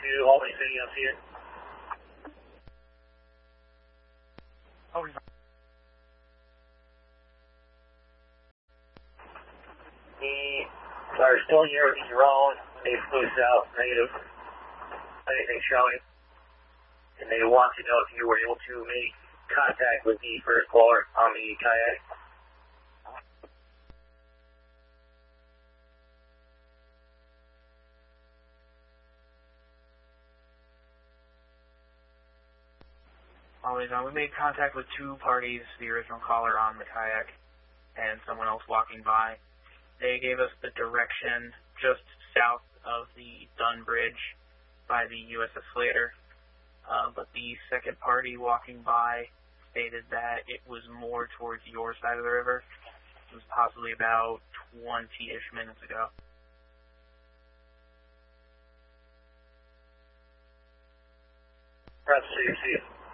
Albany City, I'll see it. Over. They are still near the drone. They flew south, negative. Anything showing. And they want to know if you were able to make contact with the first caller on the kayak. Always on. We made contact with two parties, the original caller on the kayak and someone else walking by. They gave us the direction just south of the Dunn Bridge by the USS Slater, but the second party walking by stated that it was more towards your side of the river. It was possibly about 20-ish minutes ago. Press C.